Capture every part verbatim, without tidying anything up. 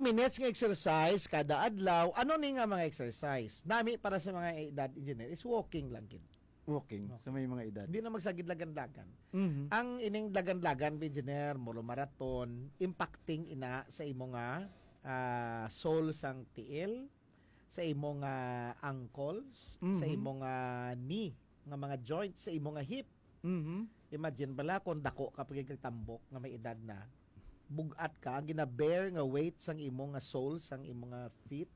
minutes nga exercise kada adlaw. Ano ni nga mga exercise? Nami para sa mga edad engineer is walking lang gid. Walking sa may mga edad. Hindi na magsagid lagan-lagan. Mhm. Ang ining lagan-lagan engineer molo marathon impacting ina sa imo nga ah, soul sang tiil, sa imo nga ankles, Mhm. sa imo nga knee, nga mga joints, sa imo nga hip. Mhm. Imagine bala kung dako ka pag tambok nga may edad na, bugat ka, gina-bear nga weight sang imo nga soul, sang imo nga feet.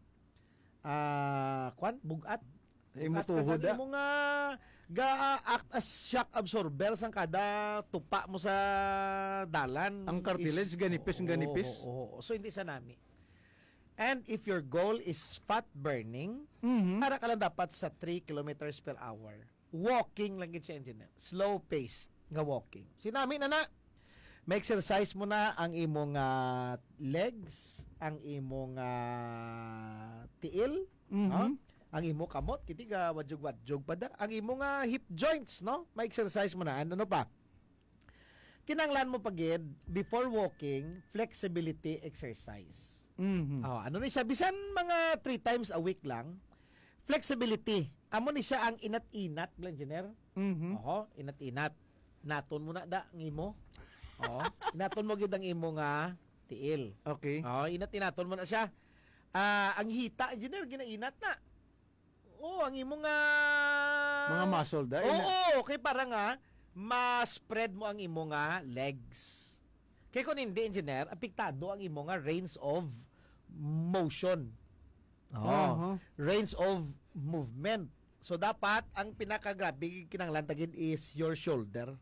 Ah, kwan bugat. Imo Bugat ka tuhod, kag ah. imo nga ga-act as shock absorber sang kada tupa mo sa dalan. Ang cartilage, Is- ganipis, Oo, ganipis. oo, oo. So hindi sa nami. And if your goal is fat burning, Mhm. para ka lang dapat sa three kilometers per hour. Walking lang gid siya engineer. Slow pace nga walking. Sinami na na. May exercise mo na ang imong ah, legs, ang imong ah, tiil, Mhm. no? Ang imo kamot, kitiga wadyog-wadyog pa da. Ang imo nga hip joints, no? May exercise mo na. Ano, ano pa? Kinanglan mo pagid before walking, flexibility exercise. Mhm. Oh, ano ni siya? Bisan mga three times a week lang. Flexibility. Amo ni siya ang inat-inat, Glenn Jenner. Mhm. Oho, inat-inat. Naton mo na da, ng imo. Oo. Inaton mo gid ang imo nga tiil. Okay. Oo, inat-inaton mo na siya. Ah, ang hita, engineer, ginainat na. Oo, ang imo nga... Mga muscle da. Oo, kay para nga, ma-spread mo ang imo nga legs. Kaya kung hindi, engineer, apektado ang imo nga range of motion. Oo. Uh-huh. Range of movement. So, dapat, ang pinakagrabe kinanglantagin is your shoulder.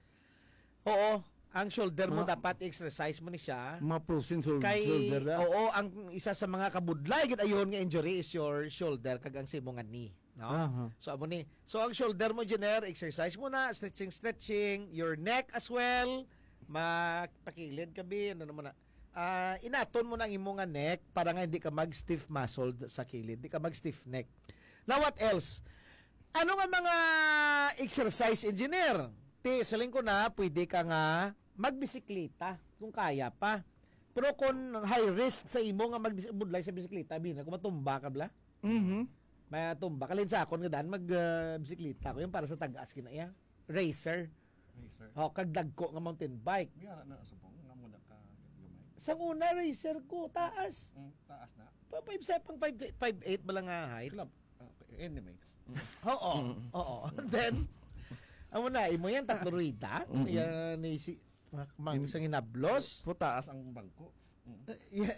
Oo, ang shoulder mo Mga- dapat exercise mo ni siya. Mga frozen shoulder, Kay, shoulder da. oo, ang isa sa mga kabudlay, gid ayon nga injury is your shoulder, kag ang simo nga knee. No? Aha. So, amo ni. So, ang shoulder mo, Jenner, exercise mo na, stretching, stretching, your neck as well, magpakilid ka, bin, ano mo na. Ah, inaton mo na ang imo nga neck para nga hindi ka mag-stiff muscle sa kilid, hindi ka mag-stiff neck. Now, what else? Ano nga mga exercise engineer? Ti, saling ko na, pwede ka nga magbisikleta kung kaya pa. Pero kung high risk sa imo nga magbudlay sa bisikleta, bina, kung matumba ka bla, Mhm. may tumba ka sa akon nga daan mag uh, bisikleta ko yung para sa tagas kinaya. Racer. Racer. O kagdag ko nga mountain bike. Biyara na subong nga muna ka gamay. Sa una racer ko taas. Mm, taas na. Pa five seven five eight ba lang nga height? Club. Ah, okay. Anyway. Mm. Oo. Oo. Then amo na imo yan tatlo ruida. Yan ni si mang isang hinablos. Po taas ang bangko. Mm. Yeah.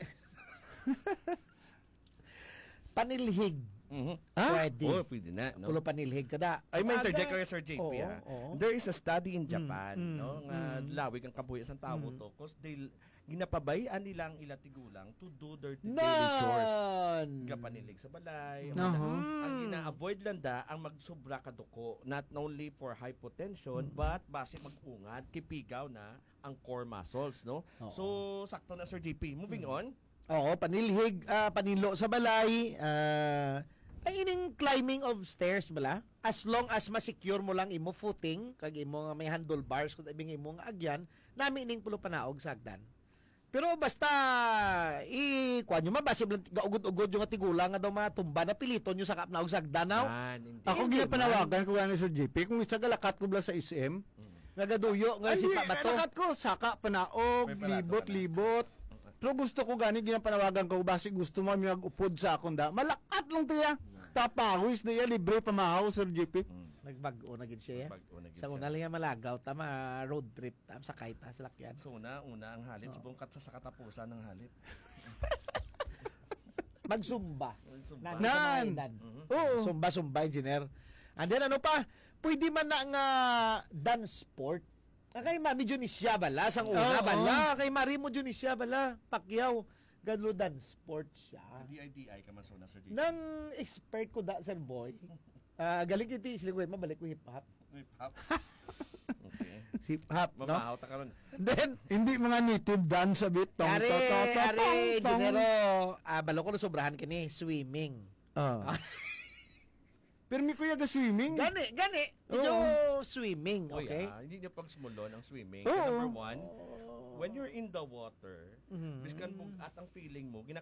Panilhig. Mhm. Pwede. Oh, pwede na, no? Kulo panilhig ka da. Ay, may interject Aga- ko Sir J P, Oo, ha? oo. There is a study in Japan, Mm, no? mm, Nga mm. lawig ang kabuhi sa tao to. Cause they, ginapabayaan nilang ilatigulang to do their daily Nan! chores. Kapanilig sa balay. Uh-huh. Ang ina-avoid lang da, ang magsobra ka duko. Not only for hypotension, but base mag-ungad, kipigaw na ang core muscles, no? Oo. So, sakto na Sir J P. Moving on. Oo, panilhig, ah, panilo sa balay, ah, ay ining climbing of stairs bala. As long as ma-secure mo lang imo footing, kag imo nga may handlebars kung ibing imo nga agyan, nami ining pulo panaog sa hagdan. Pero basta i kuan nyo mabasib lang gaugod-ugod yung nga tigulang nga daw matumba na piliton nyo sa kapnaog sa hagdan now. Yan, hindi. Ako Hindi ginapanawagan ko gani Sir J P kung isa galakat ko bla sa S M. Nga gaduyo nga si pa bato. Lakat ko saka panaog, May palato libot, ka na. libot. Pero gusto ko gani ginapanawagan ko basi gusto mo mi magupod sa akon da. Malakat lang tiya. Papawis na iya libre pamahaw Sir J P. Nagbag-o na gid siya. Nagbag-o na gid Sa siya. una lang nga malagaw tama road trip tam sakay ta sa lakyan. So, una, una ang halit. Subong kat sa katapusan ng halit. Magsumba. Magsumba. Nami sa mga Nan! edad. Oo. Sumba-sumba, engineer. And then ano pa? Pwede man na nga dance sport. Ah, kay Mami Junisya bala, sang una Oo. bala. Kay Mari mo Junisya bala, Pacquiao. Gadlo dance sport siya. D I D I ka man so na Sir J P. Nang expert ko da, sir boy. Ah, galing yung tiis, ligway, mabalik ko hip-hop. Uy, pop. Okay. Hip-hop, no? Mamahaw ta karon. And then, Hindi mga native dance a bit. Tong, Ari, tong, tong, tong, ari, tong. Junero, ah, balo ko na sobrahan kini, swimming. Ah. Pero may kuya ga swimming. Gani, gani. Medyo swimming, Oy, okay? ah, hindi niya pagsumulon ang swimming. Oo. Number one, when you're in the water, biskan bugat ang feeling mo,